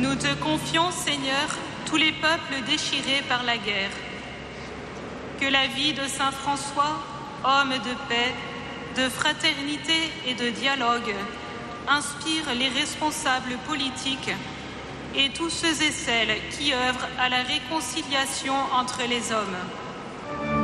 Nous te confions, Seigneur, tous les peuples déchirés par la guerre. Que la vie de saint François, homme de paix, de fraternité et de dialogue, inspire les responsables politiques et tous ceux et celles qui œuvrent à la réconciliation entre les hommes.